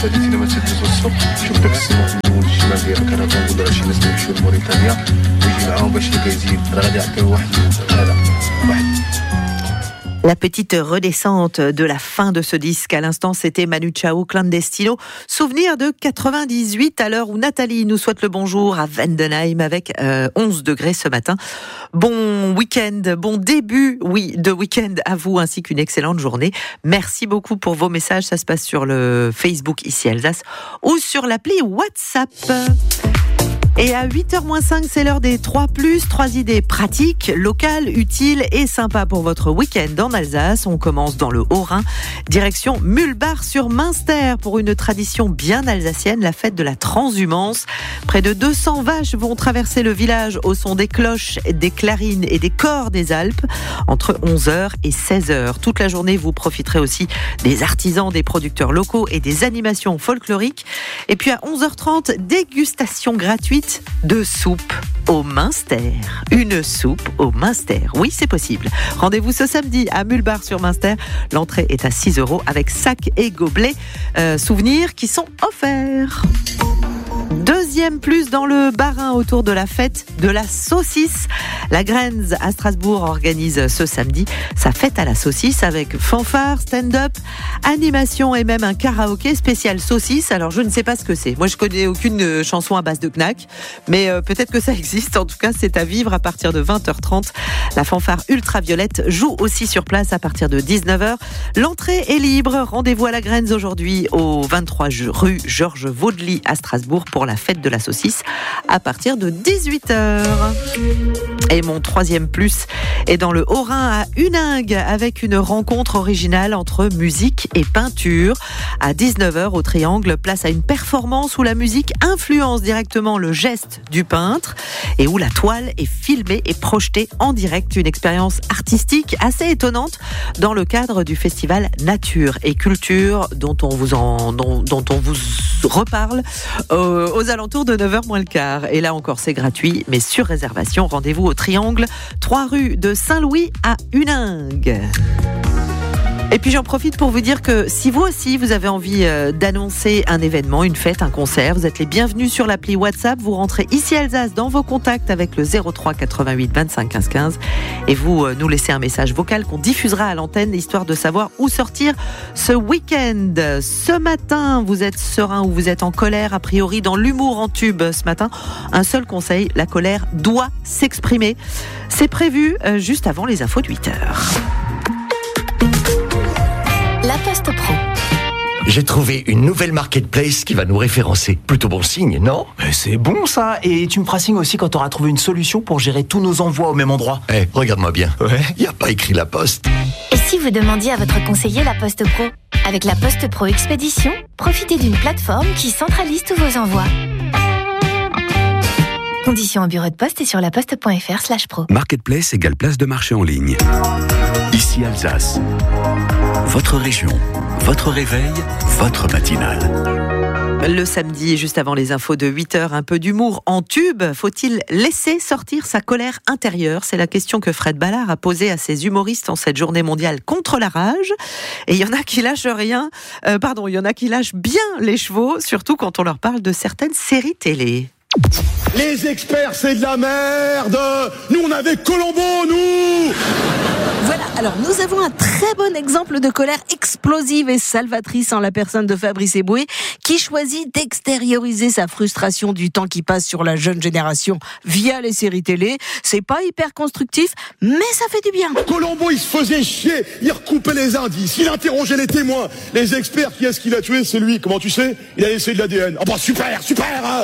جيتينا ما تسدسوا السوق شوف داك السمك الاول الشمال ديال الكرفان ولا راه شي ناس كيمشيو لموريتانيا ويجي معاهم باش كيزيد راه غادي يعطيو واحد هذا واحد. La petite redescente de la fin de ce disque. À l'instant, c'était Manu Chao, Clandestino. Souvenir de 98 à l'heure où Nathalie nous souhaite le bonjour à Vendenheim avec 11 degrés ce matin. Bon week-end, bon début, de week-end à vous ainsi qu'une excellente journée. Merci beaucoup pour vos messages. Ça se passe sur le Facebook ici Alsace ou sur l'appli WhatsApp. Et à 8h-5, c'est l'heure des 3+, 3 idées pratiques, locales, utiles et sympas pour votre week-end en Alsace. On commence dans le Haut-Rhin, direction Mühlbach-sur-Münster pour une tradition bien alsacienne, la fête de la transhumance. Près de 200 vaches vont traverser le village au son des cloches, des clarines et des cors des Alpes entre 11h et 16h. Toute la journée, vous profiterez aussi des artisans, des producteurs locaux et des animations folkloriques. Et puis à 11h30, dégustation gratuite de soupe au Münster. Une soupe au Münster. Oui, c'est possible. Rendez-vous ce samedi à Mühlbach-sur-Münster. L'entrée est à 6 € avec sac et gobelet. Souvenirs qui sont offerts. Deuxième plus dans le Bas-Rhin autour de la fête de la saucisse. La Grenz à Strasbourg organise ce samedi sa fête à la saucisse avec fanfare, stand-up, animation et même un karaoké spécial saucisse. Alors je ne sais pas ce que c'est. Moi je connais aucune chanson à base de knack, mais peut-être que ça existe. En tout cas c'est à vivre à partir de 20h30. La fanfare ultraviolette joue aussi sur place à partir de 19h. L'entrée est libre. Rendez-vous à la Grenz aujourd'hui au 23 rue Georges Vaudely à Strasbourg pour la fête de la saucisse à partir de 18h. Et mon troisième plus est dans le Haut-Rhin à Huningue avec une rencontre originale entre musique et peinture. À 19h au Triangle, place à une performance où la musique influence directement le geste du peintre et où la toile est filmée et projetée en direct. Une expérience artistique assez étonnante dans le cadre du festival Nature et Culture dont on vous reparle aux alentours de 9h moins le quart. Et là encore, c'est gratuit, mais sur réservation. Rendez-vous au Triangle, 3 rue de Saint-Louis à Huningue. Et puis j'en profite pour vous dire que si vous aussi vous avez envie d'annoncer un événement, une fête, un concert, vous êtes les bienvenus sur l'appli WhatsApp. Vous rentrez ici Alsace dans vos contacts avec le 03 88 25 15 15 et vous nous laissez un message vocal qu'on diffusera à l'antenne histoire de savoir où sortir ce week-end. Ce matin, vous êtes serein ou vous êtes en colère, a priori dans l'humour en tube ce matin. Un seul conseil, la colère doit s'exprimer. C'est prévu juste avant les infos de 8h. La Poste Pro. J'ai trouvé une nouvelle marketplace qui va nous référencer. Plutôt bon signe, non ? C'est bon ça. Et tu me feras signe aussi quand tu auras trouvé une solution pour gérer tous nos envois au même endroit. Regarde-moi bien. Ouais. Y a pas écrit La Poste. Et si vous demandiez à votre conseiller La Poste Pro ? Avec La Poste Pro Expédition, profitez d'une plateforme qui centralise tous vos envois. Conditions au bureau de poste et sur laposte.fr/pro. Marketplace égale place de marché en ligne. Ici Alsace. Votre région, votre réveil, votre matinale. Le samedi, juste avant les infos de 8h, un peu d'humour en tube. Faut-il laisser sortir sa colère intérieure ? C'est la question que Fred Ballard a posée à ses humoristes en cette journée mondiale contre la rage. Et il y en a qui lâchent il y en a qui lâchent bien les chevaux, surtout quand on leur parle de certaines séries télé. Les experts, c'est de la merde. Nous, on avait Colombo, nous. Voilà, alors nous avons un très bon exemple de colère explosive et salvatrice en la personne de Fabrice Eboué, qui choisit d'extérioriser sa frustration du temps qui passe sur la jeune génération via les séries télé. C'est pas hyper constructif, mais ça fait du bien. Colombo, il se faisait chier, il recoupait les indices, il interrogeait les témoins. Les experts, qui est-ce qu'il a tué ? C'est lui. Comment tu sais ? Il a laissé de l'ADN. Ah bah super hein.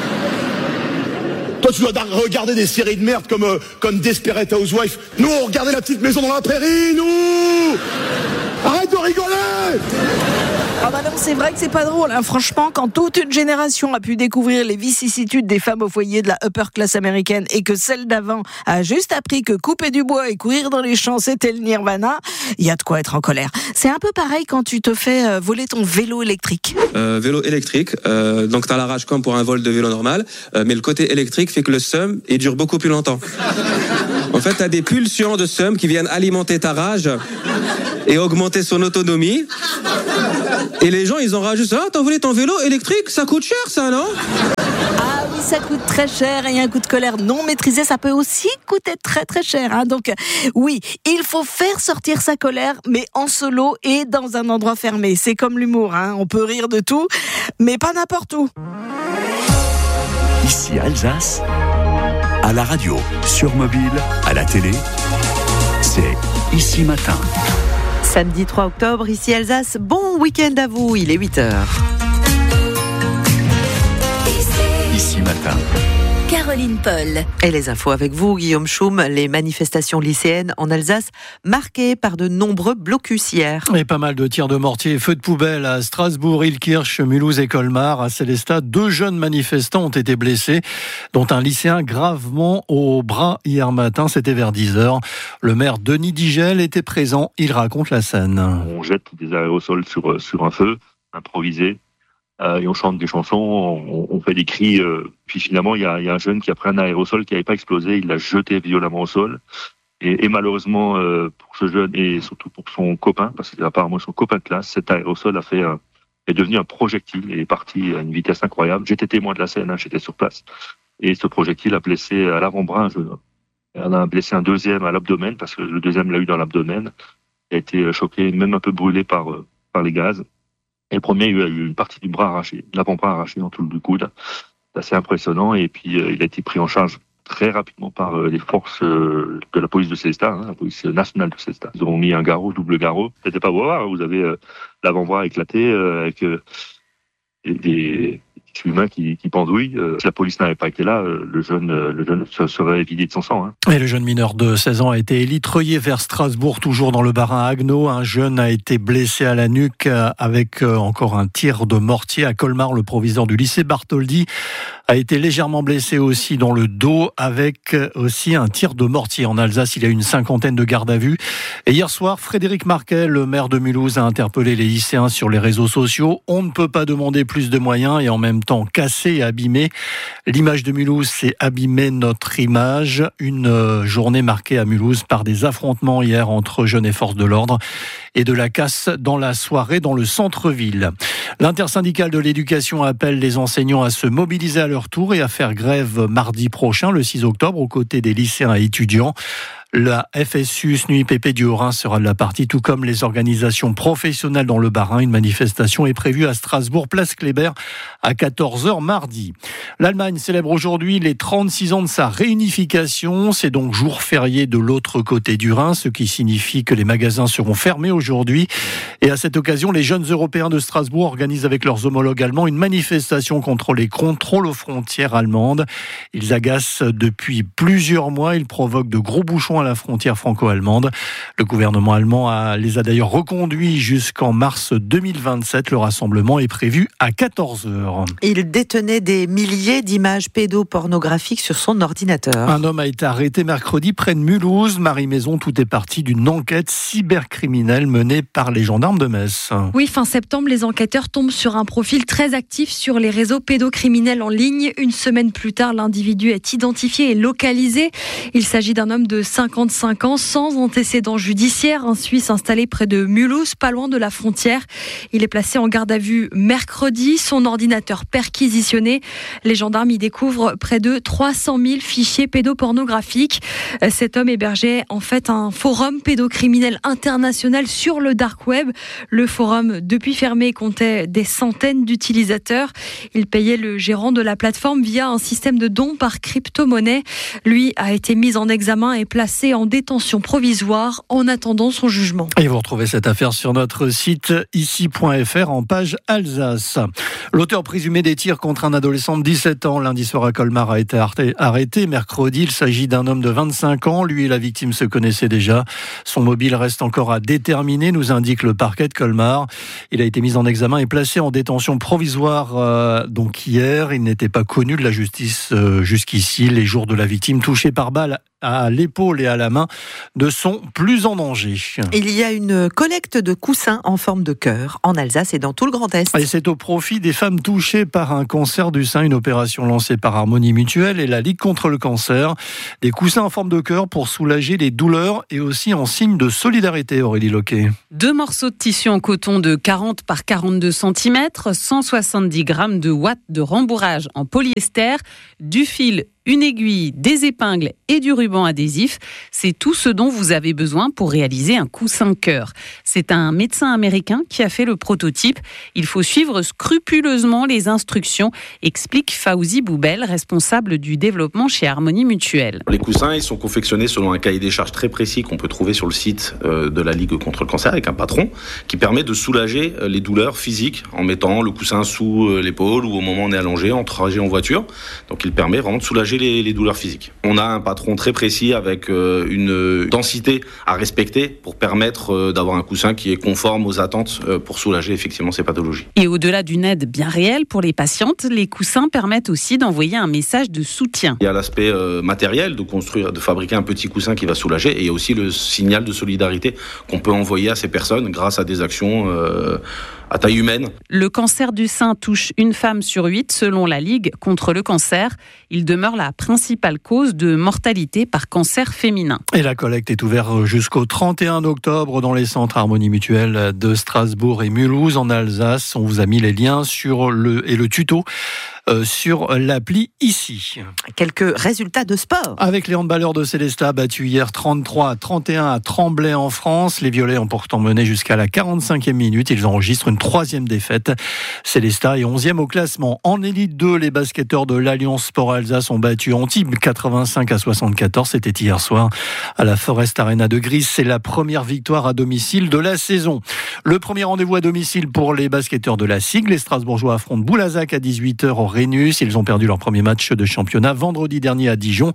Toi, tu dois regarder des séries de merde comme Desperate Housewives. Nous, on regardait La Petite Maison dans la Prairie, nous. Arrête de rigoler. Ah bah non, c'est vrai que c'est pas drôle, hein. Franchement, quand toute une génération a pu découvrir les vicissitudes des femmes au foyer de la upper class américaine et que celle d'avant a juste appris que couper du bois et courir dans les champs c'était le nirvana, il y a de quoi être en colère. C'est un peu pareil quand tu te fais voler ton vélo électrique. Vélo électrique, donc t'as la rage comme pour un vol de vélo normal, mais le côté électrique fait que le seum il dure beaucoup plus longtemps. En fait, t'as des pulsions de seum qui viennent alimenter ta rage et augmenter son autonomie. Et les gens, ils en rajoutent. Ah, t'as volé ton vélo électrique? Ça coûte cher, ça, non? Ah oui, ça coûte très cher et un coup de colère non maîtrisé, ça peut aussi coûter très très cher. Donc oui, il faut faire sortir sa colère, mais en solo et dans un endroit fermé. C'est comme l'humour, on peut rire de tout, mais pas n'importe où. Ici Alsace, à la radio, sur mobile, à la télé, c'est Ici Matin. Samedi 3 octobre, ici Alsace, bon week-end à vous, il est 8h. Ici Matin. Caroline Paul. Et les infos avec vous, Guillaume Schum. Les manifestations lycéennes en Alsace marquées par de nombreux blocus hier. Et pas mal de tirs de mortier et feux de poubelle à Strasbourg, Illkirch, Mulhouse et Colmar. À Sélestat, 2 jeunes manifestants ont été blessés, dont un lycéen gravement au bras hier matin. C'était vers 10h. Le maire Denis Digel était présent. Il raconte la scène. On jette des aérosols sur un feu improvisé. Et on chante des chansons, on fait des cris. Puis finalement, il y a un jeune qui a pris un aérosol qui n'avait pas explosé, il l'a jeté violemment au sol. Et malheureusement, pour ce jeune et surtout pour son copain, parce que c'est apparemment son copain de classe, cet aérosol est devenu un projectile et est parti à une vitesse incroyable. J'étais témoin de la scène, j'étais sur place. Et ce projectile a blessé à l'avant-bras un jeune homme. Et on a blessé un deuxième à l'abdomen, parce que le deuxième l'a eu dans l'abdomen. Il a été choqué, même un peu brûlé par les gaz. Et le premier, il a eu une partie du bras arraché, de l'avant-bras arraché en tout du coude. C'est assez impressionnant. Et puis, il a été pris en charge très rapidement par les forces de la police de Sélestat, la police nationale de Sélestat. Ils ont mis un garrot, double garrot. C'était pas beau à voir. Vous avez l'avant-bras éclaté avec des humains qui pendouillent. Si la police n'avait pas été là, le jeune serait vidé de son sang. Et le jeune mineur de 16 ans a été élitreillé vers Strasbourg, toujours dans le Bas-Rhin à Haguenau. Un jeune a été blessé à la nuque avec encore un tir de mortier. À Colmar, le proviseur du lycée Bartholdi a été légèrement blessé aussi dans le dos avec aussi un tir de mortier. En Alsace, il y a une 50aine de gardes à vue. Et hier soir, Frédéric Marquet, le maire de Mulhouse, a interpellé les lycéens sur les réseaux sociaux. On ne peut pas demander plus de moyens et en même temps casser et abîmer. L'image de Mulhouse, c'est abîmer notre image. Une journée marquée à Mulhouse par des affrontements hier entre jeunes et forces de l'ordre et de la casse dans la soirée dans le centre-ville. L'intersyndicale de l'éducation appelle les enseignants à se mobiliser à leur tour et à faire grève mardi prochain, le 6 octobre, aux côtés des lycéens et étudiants. La FSU, SNUIPP du Haut-Rhin sera de la partie, tout comme les organisations professionnelles dans le Bas-Rhin. Une manifestation est prévue à Strasbourg, place Kléber, à 14h mardi. L'Allemagne célèbre aujourd'hui les 36 ans de sa réunification. C'est donc jour férié de l'autre côté du Rhin, ce qui signifie que les magasins seront fermés aujourd'hui. Et à cette occasion, les jeunes Européens de Strasbourg organisent avec leurs homologues allemands une manifestation contre les contrôles aux frontières allemandes. Ils agacent depuis plusieurs mois. Ils provoquent de gros bouchons à la frontière franco-allemande. Le gouvernement allemand les a d'ailleurs reconduits jusqu'en mars 2027. Le rassemblement est prévu à 14h. Il détenait des milliers d'images pédopornographiques sur son ordinateur. Un homme a été arrêté mercredi près de Mulhouse. Marie Maison, tout est parti d'une enquête cybercriminelle menée par les gendarmes de Metz. Oui, fin septembre, les enquêteurs tombent sur un profil très actif sur les réseaux pédocriminels en ligne. Une semaine plus tard, l'individu est identifié et localisé. Il s'agit d'un homme de 55 ans, sans antécédent judiciaire, un Suisse installé près de Mulhouse, pas loin de la frontière. Il est placé en garde à vue mercredi, son ordinateur perquisitionné. Les gendarmes y découvrent près de 300 000 fichiers pédopornographiques. Cet homme hébergeait en fait un forum pédocriminel international sur le dark web. Le forum, depuis fermé, comptait des centaines d'utilisateurs. Il payait le gérant de la plateforme via un système de dons par crypto-monnaie. Lui a été mis en examen et placé en détention provisoire en attendant son jugement. Et vous retrouvez cette affaire sur notre site ici.fr en page Alsace. L'auteur présumé des tirs contre un adolescent de 17 ans lundi soir à Colmar a été arrêté mercredi. Il s'agit d'un homme de 25 ans. Lui et la victime se connaissaient déjà. Son mobile reste encore à déterminer, nous indique le parquet de Colmar. Il a été mis en examen et placé en détention provisoire donc hier. Il n'était pas connu de la justice jusqu'ici. Les jours de la victime touchée par balle à l'épaule et à la main ne sont plus en danger. Il y a une collecte de coussins en forme de cœur en Alsace et dans tout le Grand Est. Et c'est au profit des femmes touchées par un cancer du sein, une opération lancée par Harmonie Mutuelle et la Ligue contre le cancer. Des coussins en forme de cœur pour soulager les douleurs et aussi en signe de solidarité, Aurélie Loquet. 2 morceaux de tissu en coton de 40 par 42 cm, 170 grammes de watts de rembourrage en polyester, du fil, une aiguille, des épingles et du ruban adhésif. C'est tout ce dont vous avez besoin pour réaliser un coussin cœur. C'est un médecin américain qui a fait le prototype. Il faut suivre scrupuleusement les instructions, explique Fawzi Boubel, responsable du développement chez Harmonie Mutuelle. Les coussins, ils sont confectionnés selon un cahier des charges très précis qu'on peut trouver sur le site de la Ligue contre le cancer avec un patron qui permet de soulager les douleurs physiques en mettant le coussin sous l'épaule ou au moment où on est allongé, en trajet en voiture. Donc il permet vraiment de soulager les douleurs physiques. On a un patron très précis avec une densité à respecter pour permettre d'avoir un coussin qui est conforme aux attentes pour soulager effectivement ces pathologies. Et au-delà d'une aide bien réelle pour les patientes, les coussins permettent aussi d'envoyer un message de soutien. Il y a l'aspect matériel de fabriquer un petit coussin qui va soulager et il y a aussi le signal de solidarité qu'on peut envoyer à ces personnes grâce à des actions à taille humaine. Le cancer du sein touche une femme sur 8 selon la Ligue contre le cancer. Il demeure la principale cause de mortalité par cancer féminin. Et la collecte est ouverte jusqu'au 31 octobre dans les centres Harmonie Mutuelle de Strasbourg et Mulhouse en Alsace. On vous a mis les liens sur le tuto sur l'appli ici. Quelques résultats de sport. Avec les handballeurs de Célestat battus hier 33-31 à Tremblay en France. Les Violets ont pourtant mené jusqu'à la 45e minute. Ils enregistrent une 3e défaite. Célestat est 11e au classement. En élite 2, les basketteurs de l'Alliance Sport Alsace ont battu Antibes 85-74. C'était hier soir à la Forest Arena de Gris. C'est la première victoire à domicile de la saison. Le premier rendez-vous à domicile pour les basketteurs de la SIG. Les Strasbourgeois affrontent Boulazac à 18h au Rhenus. Ils ont perdu leur premier match de championnat vendredi dernier à Dijon,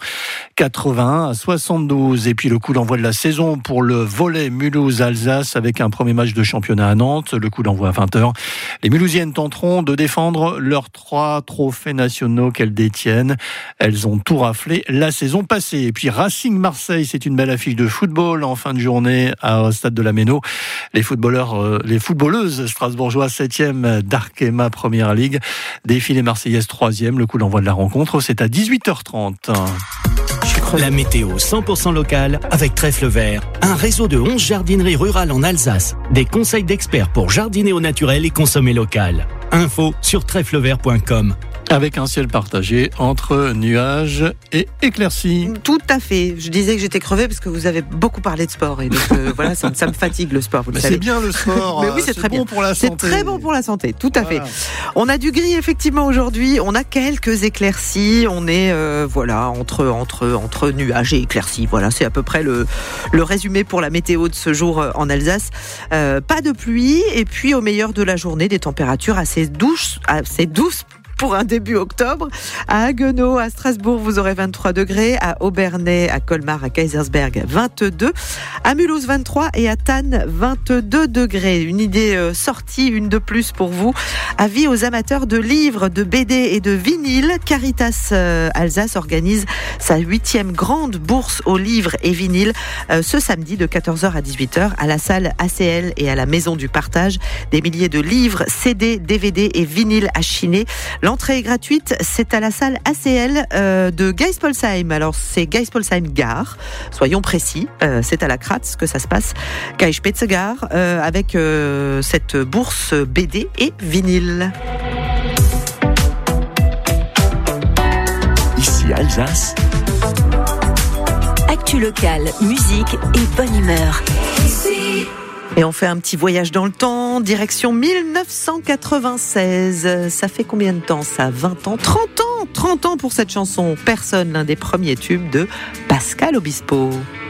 81-72. Et puis le coup d'envoi de la saison pour le volley Mulhouse-Alsace avec un premier match de championnat à Nantes. Le coup d'envoi à 20h. Les Mulhousiennes tenteront de défendre leurs 3 trophées nationaux qu'elles détiennent. Elles ont tout raflé la saison passée. Et puis Racing Marseille, c'est une belle affiche de football en fin de journée au stade de la Méno. Les footballeuses strasbourgeoises 7e d'Arkema Première Ligue défient les Marseillaises 3e. Le coup d'envoi de la rencontre, c'est à 18h30. La météo 100% locale avec Trèfle Vert, un réseau de 11 jardineries rurales en Alsace. Des conseils d'experts pour jardiner au naturel et consommer local. Info sur trèflevert.com. Avec un ciel partagé entre nuages et éclaircies. Tout à fait. Je disais que j'étais crevée parce que vous avez beaucoup parlé de sport. Et donc voilà, ça me fatigue le sport, vous le savez. C'est bien le sport. Mais oui, c'est très bon pour la santé. C'est très bon pour la santé, tout à fait. On a du gris effectivement aujourd'hui. On a quelques éclaircies. On est entre nuages et éclaircies. Voilà, c'est à peu près le résumé pour la météo de ce jour en Alsace. Pas de pluie et puis au meilleur de la journée, des températures assez douces pour un début octobre. À Haguenau, à Strasbourg, vous aurez 23 degrés. À Obernai, à Colmar, à Kaisersberg, 22. À Mulhouse, 23. Et à Thann, 22 degrés. Une idée sortie, une de plus pour vous. Avis aux amateurs de livres, de BD et de vinyle. Caritas Alsace organise sa 8e grande bourse aux livres et vinyles ce samedi de 14h à 18h à la salle ACL et à la Maison du Partage. Des milliers de livres, CD, DVD et vinyles à chiner. L'entrée est gratuite, c'est à la salle ACL de Geispolsheim. Alors c'est Geispolsheim Gare, soyons précis, c'est à la Kratz que ça se passe, Geispolsheim avec cette bourse BD et vinyle. Ici Alsace. Actu locale, musique et bonne humeur. Et on fait un petit voyage dans le temps, direction 1996. Ça fait combien de temps ça ? 20 ans ? 30 ans pour cette chanson. Personne, l'un des premiers tubes de Pascal Obispo.